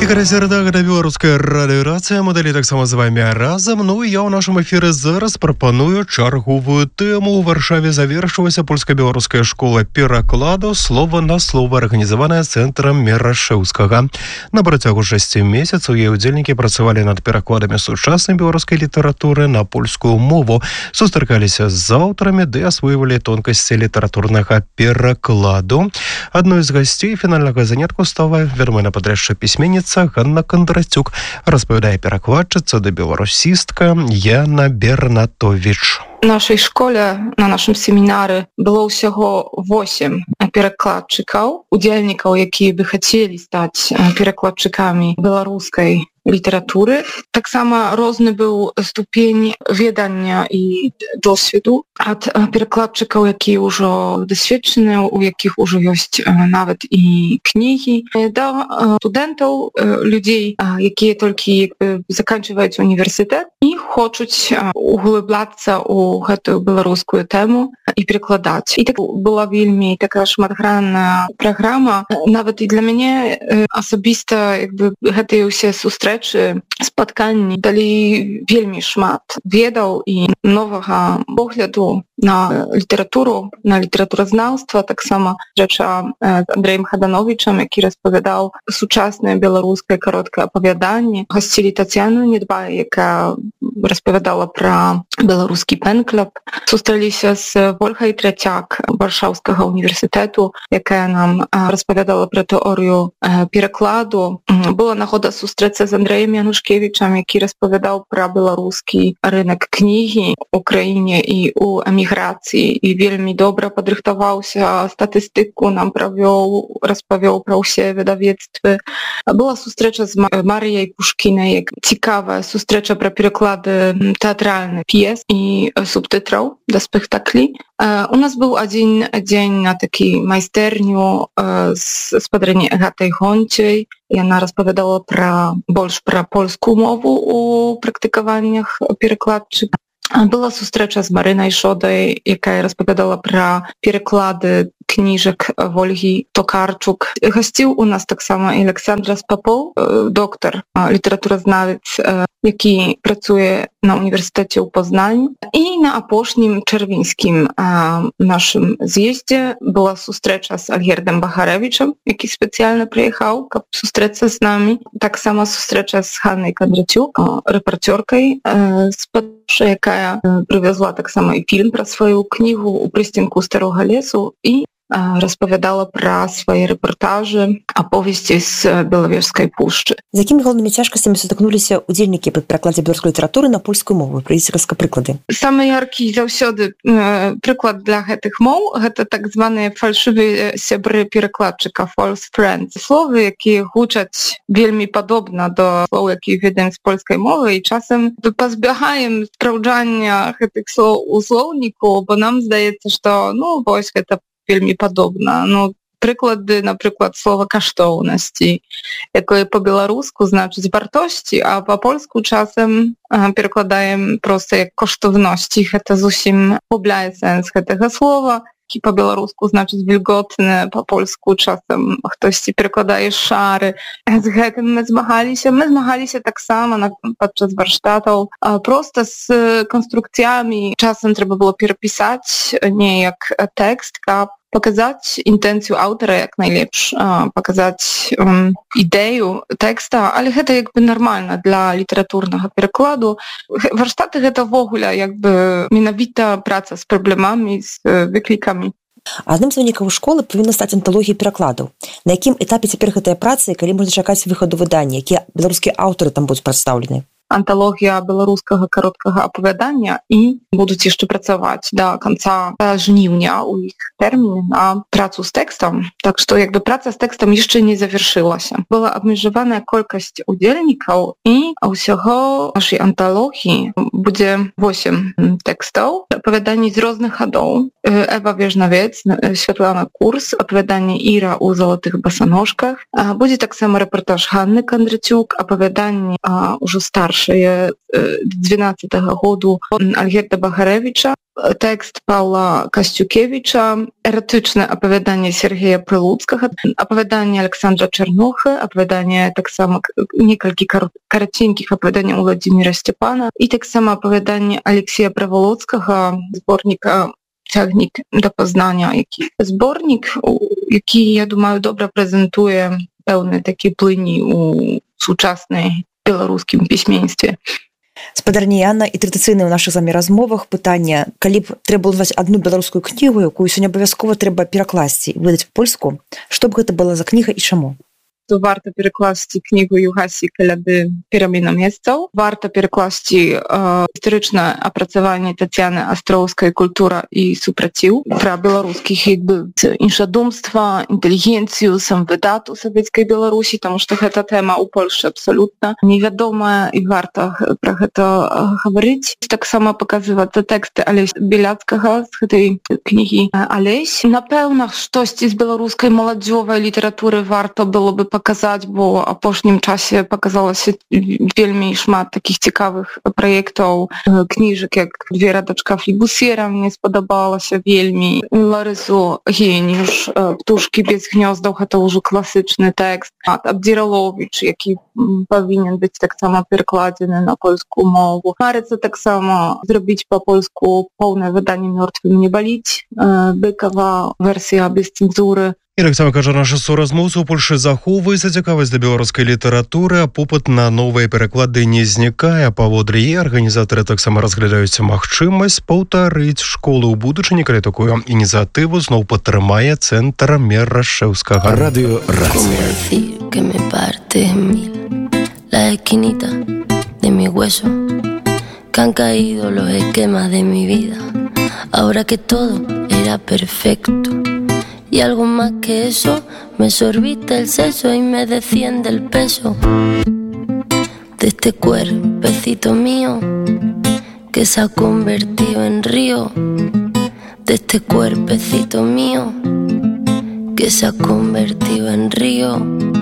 Ігор Середа, гэта беларуская радыёрацыя, мадэлі таксама з вами разам. Ну і я ў нашым эфіры зараз прапаную чарговую тэму. У Варшаве завершылася польска-беларуская школа перакладу слова на слова, арганізаваная цэнтрам Мерашэўскага. На працягу 6 месяцаў яе удзельнікі працавалі над перакладамі сучаснай беларускай літаратуры на польскую мову, сустракаліся з аўтарамі ды асвойвалі тонкасці літаратурнага перакладу. Адной з гасцей фінальнага занятку стала вядомая на падрэшша пісьменніца Ганна Кондрацюк, распавядае перакладчыца ды беларусістка Яна Бернатович. В нашей школе, на нашым семінары было ўсяго 8 перакладчыкаў, удзельнікаў, якія бы хацелі стаць перакладчыкамі беларускай літаратуры. Таксама розны быў ступень ведання і досведу ад перакладчыкаў, якія ўжо дасведчаныя, у якіх ужо ёсць нават і кнігі, да студэнтаў, людзей, якія толькі заканчваюць універсітэт і хочуць углыбляцца ў гэтую беларускую тэму і перакладаць. І так была вельмі такая шматгранная праграма. Нават і для мяне асабіста гэтыя ўсе сустрэчы, спатканні далі вельмі шмат ведаў і новага погляду на літаратуру, на літаратуразнаўства. Таксама рэча з Андрэем Хадановічам, які распавядаў сучаснае беларускае кароткае апавяданне. Гасцілі Тацяну Недбай, якая распавядала пра беларускі пэн-клуб. Сустрэліся з Вольгай Трацяк Варшаўскага універсітэту, якая нам распавядала пра тэорыю перакладу. Была нагода сустрэцца з Андрэем Янушкевічам, які распавядаў пра беларускі рынак кнігі ў краіне і ў эміграцыі, і вельмі добра падрыхтаваўся, статыстыку нам правёў, распавёў пра ўсе выдавецтвы. Была сустрэча з Марыяй Пушкінай, цікавая сустрэча пра пераклады тэатральных п'ес і субтытраў да спектаклі. У нас быў адзін дзень на такі майстэрню з гаспадарыняй Агатай Гонцяй. Яна распавядала больш пра польскую мову у практыкаваннях перакладчыка. Была сустрэча з Марынай Шодай, якая распавядала пра пераклады кніжак Вольгі Токарчук. Гасціў у нас таксама і Александрас Папоў, доктар, літаратуразнавец, які працуе на універсітэце ў Познані. І на апошнім чэрвеньскім нашым з'ездзе была сустрэча з Альгердам Бахарэвічам, які спецыяльна прыехаў, каб сустрэцца з намі. Таксама сустрэча з Ганнай Кондрацюк, рэпарцёркай з Польшчы, якая прывязла таксама і фільм пра сваю кнігу «У прыстінку старога лесу» і распавядала пра свае рэпартажы, аповесці з Белавежскай пушчы. З якімі галоўнымі цяжкасцямі сутыкнуліся удзельнікі пры перакладзе беларускай літаратуры на польскую мову? Прыведзіце прыклады. Самы яркі заўсёды прыклад для гэтых моў — гэта так званыя фальшывыя сябры перакладчыка, false friends. Словы, якія гучаць вельмі падобна да слоў, якія ведаем з польскай мовы, і часам пазбягаем спраўджання гэтых слоў у слоўніку, бо нам здаецца, што вось гэта вельмі падобна. Прыклады, напрыклад, слова каштоўнасці, якое па-беларуску значыць вартосці, а па-польску часам перакладаем проста як коштоўнасці. Гэта зусім губляе сэнс гэтага слова. І па-беларуску значыць вільготны, па-польску часам хтосьці перакладае шары. З гэтым мы змагаліся таксама падчас варштатаў. Проста з канструкцыямі часам трэба было перапісаць неяк тэкст, каб паказаць інтэнцыю аўтара як найлепш, паказаць ідэю тэкста, але гэта нармальна для літаратурнага перакладу. Варштаты гэта ввогуле менавіта праца з праблемамі, з выклікамі. Адным з вынікаў школы павінна стаць анталогія перакладаў. На якім этапе цяпер гэтая праца і калі можна чакаць выхаду выдання, якія беларускія аўтары там будуць прадстаўлены? Анталогія беларускага кароткага апавядання і будуць яшчэ працаваць да канца жніўня ў іх тэрміне на працу з тэкстам. Так што праца з тэкстам яшчэ не завяршылася. Была абмежаваная колькасць удзельнікаў і ўсяго нашай анталогіі будзе 8 тэкстаў, апавяданні з розных гадоў. Эва Вежнавец, Святлана Курс, апавяданне Іра ў залатых басаножках. Будзе таксама рэпартаж Ганны Кондрацюк, апавяданні ўжо старшых першае 12-го году Альгерда Бахаревича, тэкст Паўла Касцюкевіча, эратычнае апавяданне Сергея Прылуцкага, апавяданне Александра Чарнохы, апавяданне таксама некалькі караценькіх апавяданняў Владзіміра Сцяпана і таксама апавяданне Алексея Правалоцкага, зборніка «Цягнік да пазнання», які зборнік, які, я думаю, добра прэзентуе пэўныя такі плыні ў сучаснай беларускім пісьменніцтве. Спадарня Яна, і традыцыйна ў нашых з вамі размовах пытанне, калі б трэба было назваць адну беларускую кнігу, якую сёння абавязкова трэба перакласці і выдаць польску, што б гэта была за кніга і чаму? To warto перекласти книгу Югасі Каляды «Перамена месцаў». Варта перекласти історычнае апрацаванне Тацяны Астроўскай «Культура і супраціў» пра беларускіх іншадумства, інтэлігенцыю, самвыдат у савецкай Беларусі, таму што гэта тэма ў Польшчы абсалютна невядомая і варта пра гэта гаварыць. Таксама паказвацца тэксты Алеся Беляцкага з гэтай кнігі «Алесь». Напэўна, штосьці з беларускай маладзёвай літаратуры варта было бы паказаць, бо апошнім часе паказалася вельмі шмат такіх цікавых праектаў, кніжак, як «Вера, дачка флібусера» мне спадабалася вельмі. Ларысу Геніш «Птушкі без гнёздаў» гэта ўжо класычны тэкст. Абдзіраловіч, які павінен быць таксама перакладзены на польскую мову. Марыцца таксама зрабіць па-польску поўнае выданне «Мёртвым не баліць», Быкава версія без цэнзуры. І таксама, кажа наша суразмоўца, у Польшчы захоўваецца цікавасць да беларускай літаратуры, а попыт на новыя пераклады не знікае. Паводле яе арганізатары таксама разглядаюць магчымасць паўтарыць школу ў будучыні, калі такую ініцыятыву зноў падтрымае цэнтр Мерашэўскага. Радыё Рацыя. La esquinita de mi hueso, que han caído los esquemas de mi vida, ahora que todo era perfecto. Y algo más que eso, me sorbiste el seso y me desciende el peso de este cuerpecito mío que se ha convertido en río, de este cuerpecito mío que se ha convertido en río.